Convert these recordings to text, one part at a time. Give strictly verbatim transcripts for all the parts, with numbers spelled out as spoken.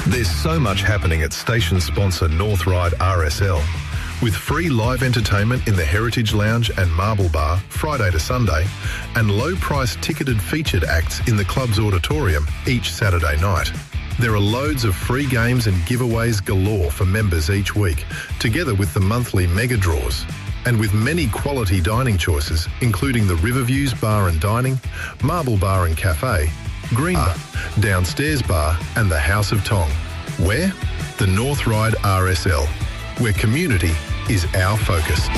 There's so much happening at station sponsor North Ryde R S L. With free live entertainment in the Heritage Lounge and Marble Bar Friday to Sunday, and low-priced ticketed featured acts in the club's auditorium each Saturday night. There are loads of free games and giveaways galore for members each week, together with the monthly mega draws. And with many quality dining choices, including the Riverviews Bar and Dining, Marble Bar and Cafe, Green Bar, Downstairs Bar and the House of Tong. Where? The North Ryde R S L, where community is our focus.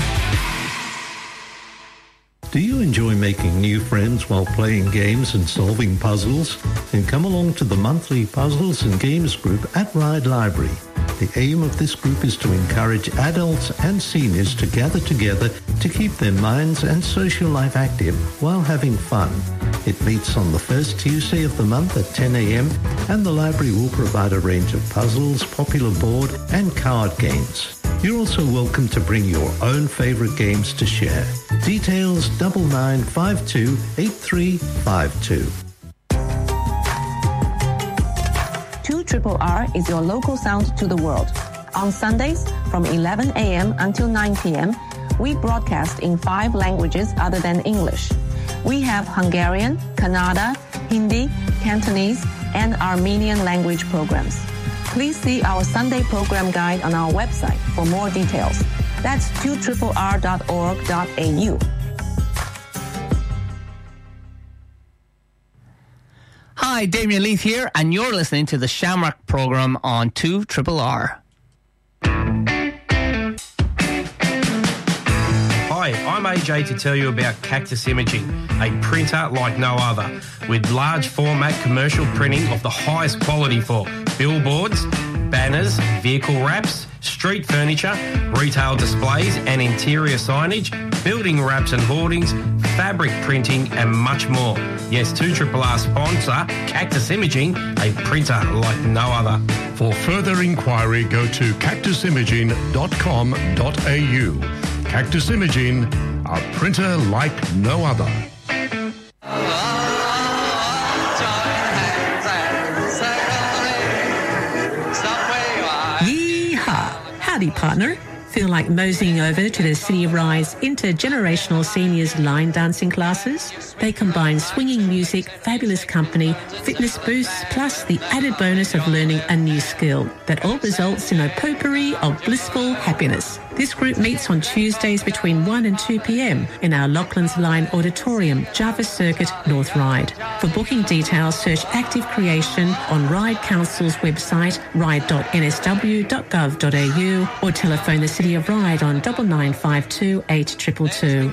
Do you enjoy making new friends while playing games and solving puzzles? Then come along to the monthly Puzzles and Games group at Ryde Library. The aim of this group is to encourage adults and seniors to gather together to keep their minds and social life active while having fun. It meets on the first Tuesday of the month at ten a.m. and the library will provide a range of puzzles, popular board and card games. You're also welcome to bring your own favourite games to share. Details double nine five two eight three five two. two R R is your local sound to the world. On Sundays from eleven a.m. until nine p.m., we broadcast in five languages other than English. We have Hungarian, Kannada, Hindi, Cantonese, and Armenian language programs. Please see our Sunday program guide on our website for more details. That's two R R dot org dot a u. Hi, Damien Leith here, and you're listening to the Shamrock program on two R R. Hi, I'm A J to tell you about Cactus Imaging, a printer like no other, with large format commercial printing of the highest quality for billboards, banners, vehicle wraps, street furniture, retail displays and interior signage, building wraps and hoardings, fabric printing and much more. Yes, two R R sponsor Cactus Imaging, a printer like no other. For further inquiry, go to cactus imaging dot com dot a u. Cactus Imaging, a printer like no other. Yeehaw! Howdy, partner. Feel like moseying over to the City of Ryde's intergenerational seniors line dancing classes? They combine swinging music, fabulous company, fitness boosts, plus the added bonus of learning a new skill that all results in a potpourri of blissful happiness. This group meets on Tuesdays between one and two p.m. in our Lauchlan's Line Auditorium, Jarvis Circuit, North Ryde. For booking details, search Active Creation on Ryde Council's website, ryde dot n s w dot gov dot a u, or telephone the City of Ryde on double nine five two eight two two two.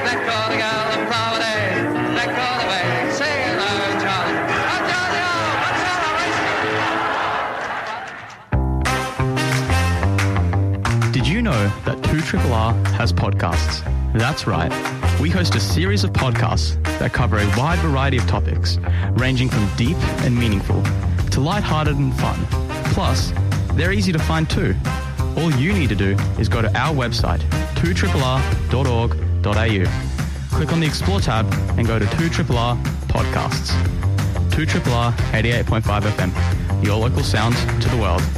Did you know that two R R has podcasts? That's right. We host a series of podcasts that cover a wide variety of topics, ranging from deep and meaningful to lighthearted and fun. Plus, they're easy to find too. All you need to do is go to our website, two R R dot org dot a u. Click on the Explore tab and go to two R R Podcasts. two R R eighty-eight point five F M, your local sound to the world.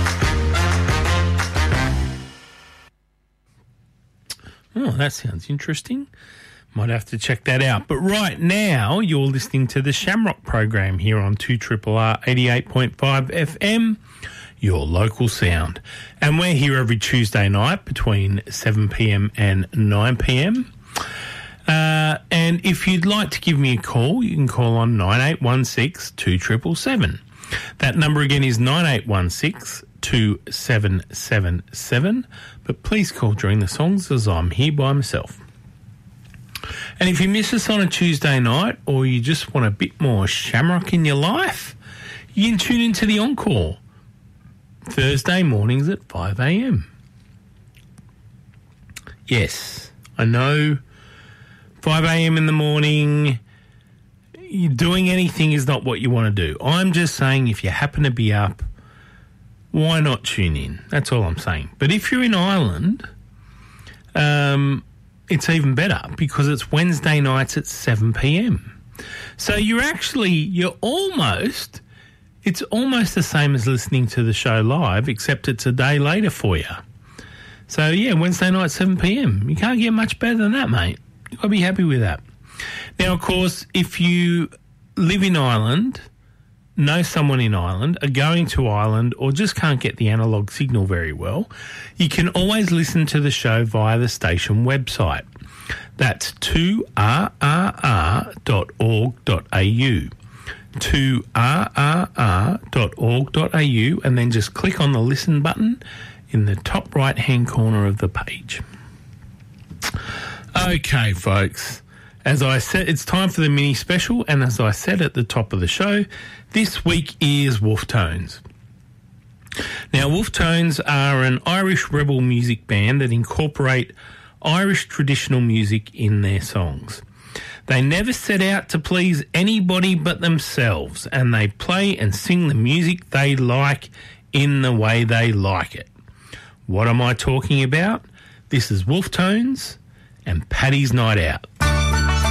Oh, that sounds interesting. Might have to check that out. But right now, you're listening to the Shamrock program here on two R R eighty-eight point five F M, your local sound. And we're here every Tuesday night between seven p.m. and nine p.m. Uh, and if you'd like to give me a call, you can call on nine eight one six, two seven seven. That number again is nine eight one six, two seven seven seven. But please call during the songs as I'm here by myself. And if you miss us on a Tuesday night or you just want a bit more Shamrock in your life, you can tune into the Encore Thursday mornings at five a.m. Yes, I know five a.m. in the morning, doing anything is not what you want to do. I'm just saying if you happen to be up, why not tune in? That's all I'm saying. But if you're in Ireland, um, it's even better because it's Wednesday nights at seven p.m. So you're actually, you're almost It's almost the same as listening to the show live, except it's a day later for you. So, yeah, Wednesday night, seven p.m. You can't get much better than that, mate. You've got to be happy with that. Now, of course, if you live in Ireland, know someone in Ireland, are going to Ireland, or just can't get the analogue signal very well, you can always listen to the show via the station website. That's two r r r dot org dot a u. two r r r dot org dot a u, and then just click on the listen button in the top right-hand corner of the page. Okay, folks. As I said, it's time for the mini special, and as I said at the top of the show, this week is Wolf Tones. Now, Wolf Tones are an Irish rebel music band that incorporate Irish traditional music in their songs. They never set out to please anybody but themselves, and they play and sing the music they like in the way they like it. What am I talking about? This is Wolf Tones and Paddy's Night Out.